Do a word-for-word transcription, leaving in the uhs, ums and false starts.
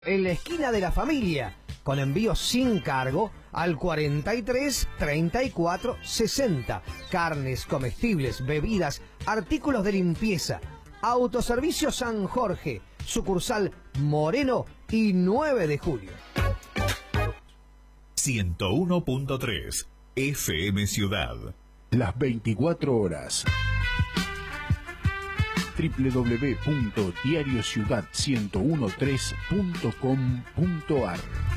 En la esquina de la familia, con envío sin cargo al cuarenta y tres, treinta y cuatro, sesenta. Carnes, comestibles, bebidas, artículos de limpieza. Autoservicio San Jorge, sucursal Moreno y nueve de julio. ciento uno punto tres F M Ciudad. Las veinticuatro horas. doble u doble u doble u punto diario ciudad ciento trece punto com punto ar